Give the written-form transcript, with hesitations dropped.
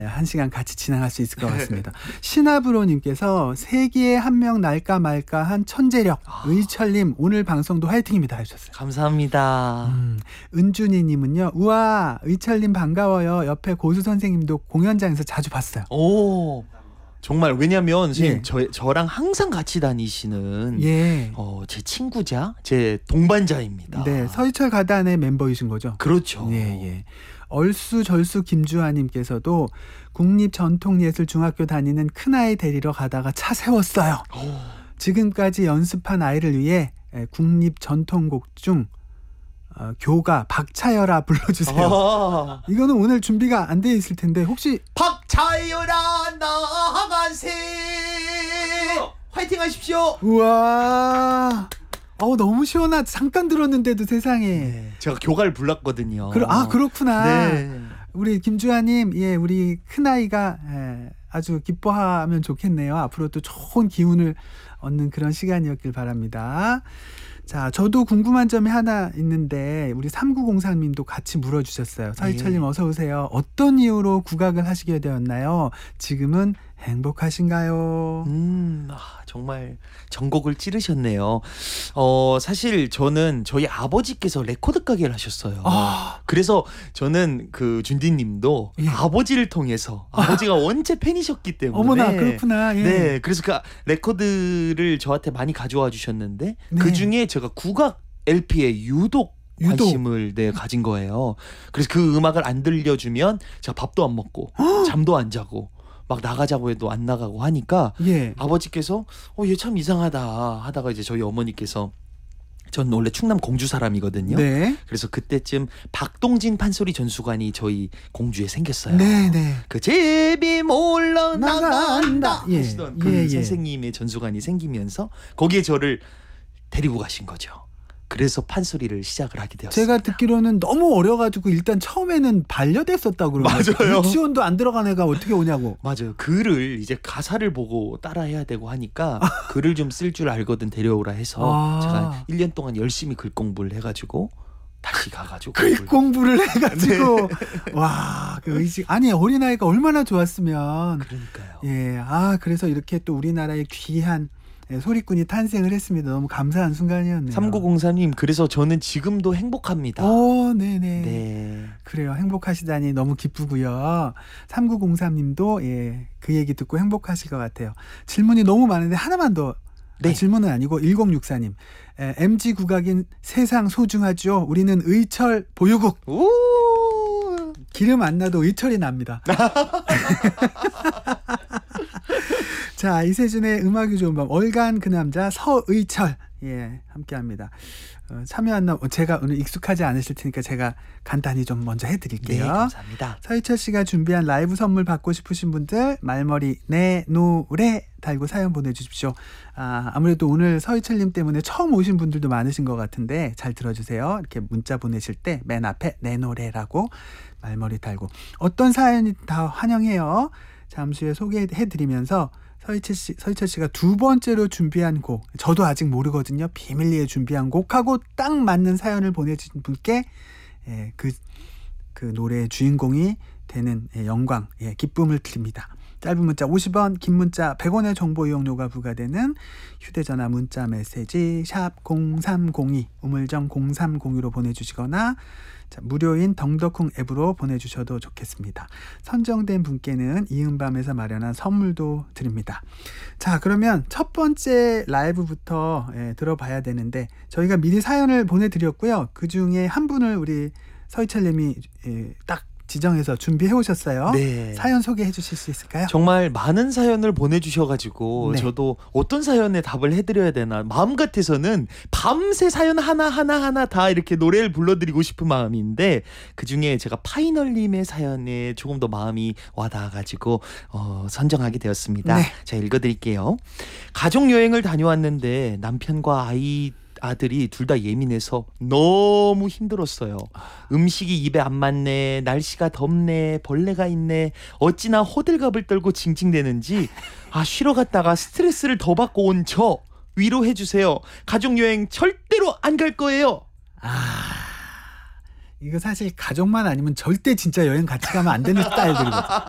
한 시간 같이 진행할 수 있을 것 같습니다. 신하브로님께서 세기에 한 명 날까 말까 한 천재력 의철님 오늘 방송도 화이팅입니다 하셨어요. 감사합니다. 은준이님은요. 우와 의철님 반가워요. 옆에 고수 선생님도 공연장에서 자주 봤어요. 오, 정말 왜냐면 선생님 예. 저랑 항상 같이 다니시는 예. 제 친구자, 제 동반자입니다. 네, 서희철 가단의 멤버이신 거죠? 그렇죠. 예, 예. 얼쑤절수 김주하님께서도 국립전통예술중학교 다니는 큰아이 데리러 가다가 차 세웠어요. 지금까지 연습한 아이를 위해 국립전통곡 중 교가 박차여라 불러주세요. 이거는 오늘 준비가 안 돼 있을 텐데 혹시 박차여라 나간세 화이팅 하십시오. 우와 너무 시원하다. 잠깐 들었는데도 세상에. 네, 제가 교가를 불렀거든요. 그렇구나. 네. 우리 김주하님, 예, 우리 큰아이가 아주 기뻐하면 좋겠네요. 앞으로도 좋은 기운을 얻는 그런 시간이었길 바랍니다. 자, 저도 궁금한 점이 하나 있는데 우리 3903님도 같이 물어주셨어요. 서희철님 어서 오세요. 어떤 이유로 국악을 하시게 되었나요? 지금은 행복하신가요? 정말 전곡을 찌르셨네요. 사실 저는 저희 아버지께서 레코드 가게를 하셨어요. 그래서 저는 그 준디님도 예. 아버지를 통해서 아버지가 원체 팬이셨기 때문에 어머나 그렇구나. 예. 네, 그래서 그 레코드를 저한테 많이 가져와 주셨는데 네. 그 중에 제가 국악 LP에 유독 관심을 가진 거예요. 그래서 그 음악을 안 들려주면 제가 밥도 안 먹고 잠도 안 자고 막 나가자고 해도 안 나가고 하니까 예. 아버지께서 얘 참 이상하다 하다가 이제 저희 어머니께서 전 원래 충남 공주 사람이거든요. 네. 그래서 그때쯤 박동진 판소리 전수관이 저희 공주에 생겼어요. 네. 그 제비 몰러 나간다 예. 하시던 그 예. 선생님의 전수관이 생기면서 거기에 저를 데리고 가신 거죠. 그래서 판소리를 시작을 하게 되었어요. 제가 듣기로는 너무 어려가지고 일단 처음에는 반려됐었다고 그러는데 맞아요. 유치원도 안 들어간 애가 어떻게 오냐고. 맞아요. 글을 이제 가사를 보고 따라해야 되고 하니까 글을 좀 쓸 줄 알거든 데려오라 해서 제가 1년 동안 열심히 글 공부를 해가지고 다시 가가지고 글 공부를 해가지고 와, 그 의식 아니 어린아이가 얼마나 좋았으면. 그러니까요. 예, 그래서 이렇게 또 우리나라의 귀한 소리꾼이 탄생을 했습니다. 너무 감사한 순간이었네요. 3904님 그래서 저는 지금도 행복합니다. 네네. 네. 그래요. 행복하시다니 너무 기쁘고요. 3903님도 예, 그 얘기 듣고 행복하실 것 같아요. 질문이 너무 많은데 하나만 더. 네. 질문은 아니고 1064님. MG 국악인 세상 소중하죠. 우리는 의철 보유국. 기름 안 나도 의철이 납니다. 자, 이세준의 음악이 좋은 밤 월간 그 남자 서의철 함께합니다. 참여한 제가 오늘 익숙하지 않으실 테니까 제가 간단히 좀 먼저 해드릴게요. 네, 감사합니다. 서희철 씨가 준비한 라이브 선물 받고 싶으신 분들 말머리 내 노래 달고 사연 보내주십시오. 아무래도 오늘 서희철님 때문에 처음 오신 분들도 많으신 것 같은데 잘 들어주세요. 이렇게 문자 보내실 때 맨 앞에 내 노래라고 말머리 달고 어떤 사연이 다 환영해요. 잠시 후에 소개해드리면서 서희철 씨가 두 번째로 준비한 곡, 저도 아직 모르거든요. 비밀리에 준비한 곡하고 딱 맞는 사연을 보내주신 분께 그 노래의 주인공이 되는 영광, 기쁨을 드립니다. 짧은 문자 50원, 긴 문자 100원의 정보 이용료가 부과되는 휴대전화 문자 메시지 샵 0302 우물정 0302로 보내주시거나 무료인 덩더쿵 앱으로 보내주셔도 좋겠습니다. 선정된 분께는 이은밤에서 마련한 선물도 드립니다. 자, 그러면 첫 번째 라이브부터 들어봐야 되는데 저희가 미리 사연을 보내드렸고요. 그중에 한 분을 우리 서희철님이 딱 지정해서 준비해 오셨어요. 네. 사연 소개해 주실 수 있을까요? 정말 많은 사연을 보내주셔가지고 네. 저도 어떤 사연에 답을 해드려야 되나 마음 같아서는 밤새 사연 하나 다 이렇게 노래를 불러드리고 싶은 마음인데 그중에 제가 파이널님의 사연에 조금 더 마음이 와닿아가지고 선정하게 되었습니다. 네. 제가 읽어드릴게요. 가족여행을 다녀왔는데 남편과 아들이 둘 다 예민해서 너무 힘들었어요. 음식이 입에 안 맞네, 날씨가 덥네, 벌레가 있네, 어찌나 호들갑을 떨고 징징대는지 쉬러 갔다가 스트레스를 더 받고 온 저 위로해주세요. 가족여행 절대로 안 갈 거예요. 이거 사실 가족만 아니면 절대 진짜 여행 같이 가면 안 되는 스타일들이거든.